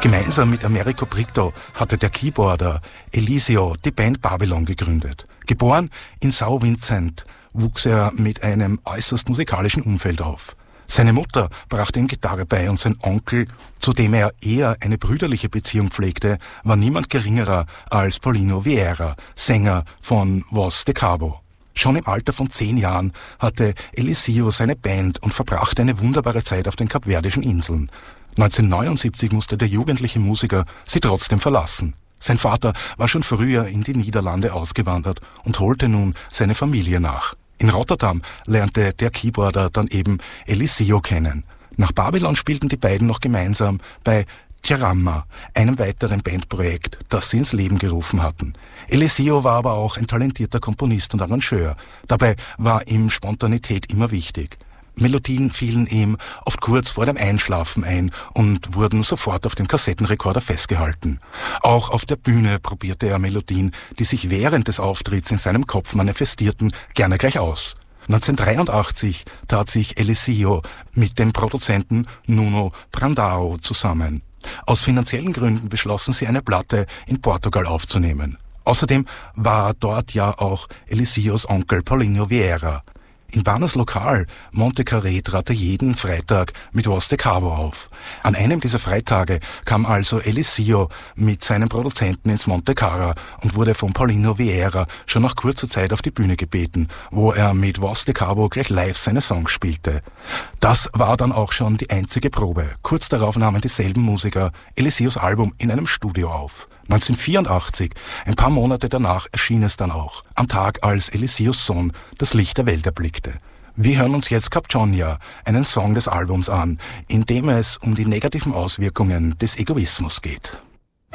Gemeinsam mit Americo Brito hatte der Keyboarder Eliseo die Band Babylon gegründet. Geboren in São Vicente wuchs er mit einem äußerst musikalischen Umfeld auf. Seine Mutter brachte ihm Gitarre bei und sein Onkel, zu dem er eher eine brüderliche Beziehung pflegte, war niemand geringerer als Paulinho Vieira, Sänger von Voz de Cabo. Schon im Alter von 10 Jahren hatte Eliseo seine Band und verbrachte eine wunderbare Zeit auf den Kapverdischen Inseln. 1979 musste der jugendliche Musiker sie trotzdem verlassen. Sein Vater war schon früher in die Niederlande ausgewandert und holte nun seine Familie nach. In Rotterdam lernte der Keyboarder dann eben Eliseo kennen. Nach Babylon spielten die beiden noch gemeinsam bei Tjarama, einem weiteren Bandprojekt, das sie ins Leben gerufen hatten. Eliseo war aber auch ein talentierter Komponist und Arrangeur. Dabei war ihm Spontanität immer wichtig. Melodien fielen ihm oft kurz vor dem Einschlafen ein und wurden sofort auf dem Kassettenrekorder festgehalten. Auch auf der Bühne probierte er Melodien, die sich während des Auftritts in seinem Kopf manifestierten, gerne gleich aus. 1983 tat sich Eliseo mit dem Produzenten Nuno Brandão zusammen. Aus finanziellen Gründen beschlossen sie, eine Platte in Portugal aufzunehmen. Außerdem war dort ja auch Eliseos Onkel Paulinho Vieira. In Banas Lokal Monte Carré trat er jeden Freitag mit Voz de Cabo auf. An einem dieser Freitage kam also Eliseo mit seinem Produzenten ins Monte Carlo und wurde von Paulinho Vieira schon nach kurzer Zeit auf die Bühne gebeten, wo er mit Voz de Cabo gleich live seine Songs spielte. Das war dann auch schon die einzige Probe. Kurz darauf nahmen dieselben Musiker Eliseos Album in einem Studio auf. 1984, ein paar Monate danach, erschien es dann auch, am Tag, als Eliseos Sohn das Licht der Welt erblickte. Wir hören uns jetzt Capcionia, einen Song des Albums an, in dem es um die negativen Auswirkungen des Egoismus geht.